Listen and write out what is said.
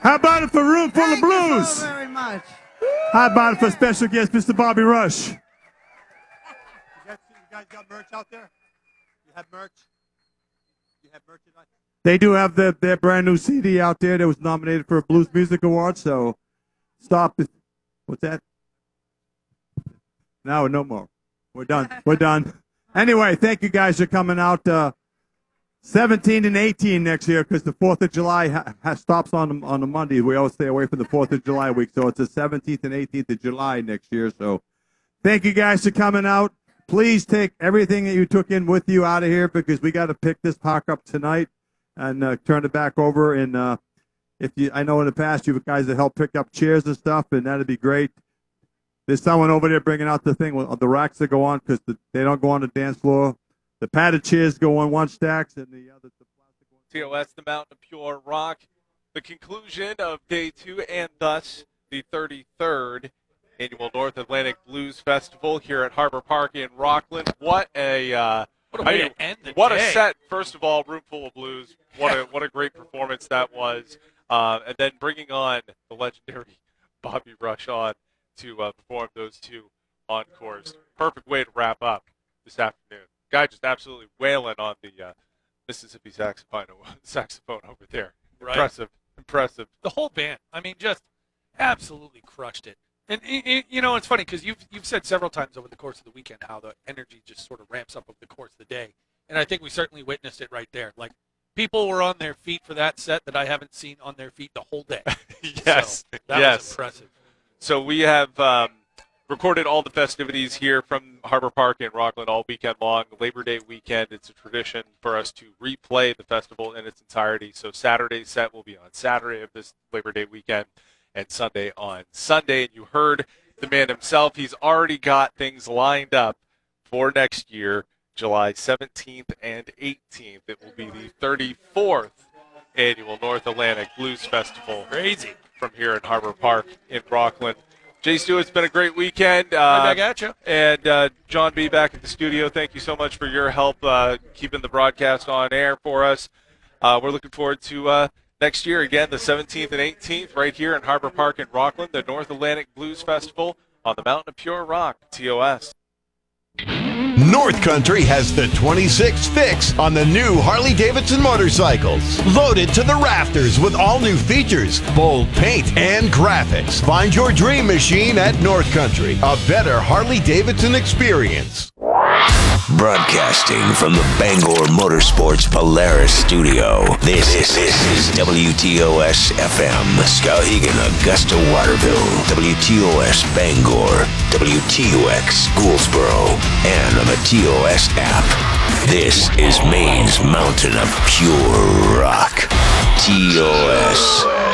How about it for Room Full of Blues? Thank you so very much. How about it for special guest, Mr. Bobby Rush? You guys got merch out there? You have merch? You have merch tonight? They do have their brand new CD out there that was nominated for a Blues Music Award, so stop. What's that? No more. We're done. We're done. Anyway, thank you guys for coming out 17 and 18 next year because the 4th of July stops on the Monday. We always stay away from the 4th of July week, so it's the 17th and 18th of July next year. So thank you guys for coming out. Please take everything that you took in with you out of here because we got to pick this park up tonight and turn it back over. And I know in the past you guys have helped pick up chairs and stuff, and that'd be great. There's someone over there bringing out the thing with the racks that go on because they don't go on the dance floor. The padded chairs go on one stacks, and the other the plastic ones. TOS, the Mountain of Pure Rock, the conclusion of Day 2, and thus the 33rd Annual North Atlantic Blues Festival here at Harbor Park in Rockland. What a set! First of all, Room Full of Blues. What a great performance that was, and then bringing on the legendary Bobby Rush on to perform those two encores. Perfect way to wrap up this afternoon. Guy just absolutely wailing on the Mississippi saxophone over there. Right. Impressive. The whole band, I mean, just absolutely crushed it. And you know, it's funny because you've said several times over the course of the weekend how the energy just sort of ramps up over the course of the day, and I think we certainly witnessed it right there. Like people were on their feet for that set that I haven't seen on their feet the whole day. Yes, so that was impressive. So we have recorded all the festivities here from Harbor Park in Rockland all weekend long. Labor Day weekend, it's a tradition for us to replay the festival in its entirety. So Saturday's set will be on Saturday of this Labor Day weekend and Sunday on Sunday. And you heard the man himself. He's already got things lined up for next year, July 17th and 18th. It will be the 34th Annual North Atlantic Blues Festival. Crazy. From here at Harbor Park in Rockland. Jay Stu, it's been a great weekend. Back at you. And John B. back at the studio. Thank you so much for your help keeping the broadcast on air for us. We're looking forward to next year, again, the 17th and 18th, right here in Harbor Park in Rockland, the North Atlantic Blues Festival on the Mountain of Pure Rock, TOS. North Country has the 26th fix on the new Harley-Davidson motorcycles. Loaded to the rafters with all new features, bold paint, and graphics. Find your dream machine at North Country. A better Harley-Davidson experience. Broadcasting from the Bangor Motorsports Polaris studio, this is WTOS FM, Skowhegan, Augusta, Waterville, WTOS Bangor, WTUX Gouldsboro, and on the TOS app. This is Maine's Mountain of Pure Rock, TOS.